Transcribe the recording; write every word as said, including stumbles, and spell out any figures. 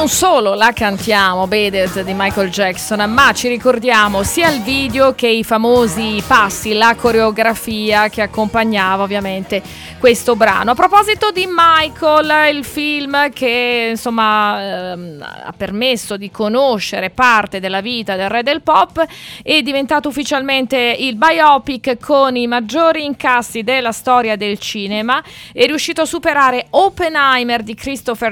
non solo la cantiamo, Beat It di Michael Jackson, ma ci ricordiamo sia il video che i famosi passi, la coreografia che accompagnava ovviamente questo brano. A proposito di Michael, il film che insomma ehm, ha permesso di conoscere parte della vita del re del pop, è diventato ufficialmente il biopic con i maggiori incassi della storia del cinema, è riuscito a superare Oppenheimer di Christopher